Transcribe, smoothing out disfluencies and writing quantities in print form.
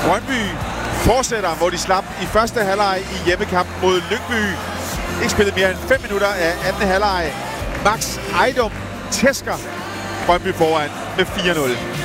Brøndby fortsætter, hvor de slap i første halvleg i hjemmekamp mod Lyngby. Ikke spillet mere end 5 minutter af anden halvleg. Max Ejdom tæsker Brøndby foran med 4-0.